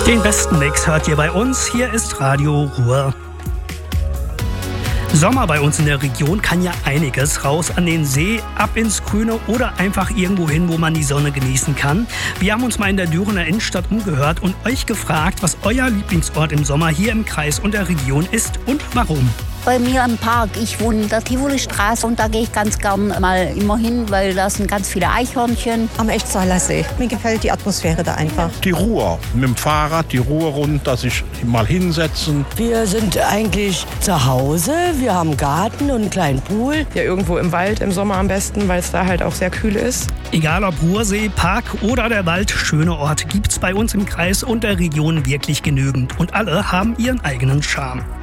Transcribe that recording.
Den besten Mix hört ihr bei uns. Hier ist Radio Ruhr. Sommer bei uns in der Region kann ja einiges. Raus an den See, ab ins Grüne oder einfach irgendwo hin, wo man die Sonne genießen kann. Wir haben uns mal in der Dürener Innenstadt umgehört und euch gefragt, was euer Lieblingsort im Sommer hier im Kreis und der Region ist und warum. Bei mir im Park. Ich wohne in der Tivoli-Straße und da gehe ich ganz gern mal immer hin, weil da sind ganz viele Eichhörnchen. Am Echtzahler See. Mir gefällt die Atmosphäre da einfach. Die Ruhr. Mit dem Fahrrad die Ruhr rund, dass ich mal hinsetzen. Wir sind eigentlich zu Hause. Wir haben einen Garten und einen kleinen Pool. Ja, irgendwo im Wald im Sommer am besten, weil es da halt auch sehr kühl ist. Egal ob Ruhrsee, Park oder der Wald, schöne Orte gibt's bei uns im Kreis und der Region wirklich genügend. Und alle haben ihren eigenen Charme.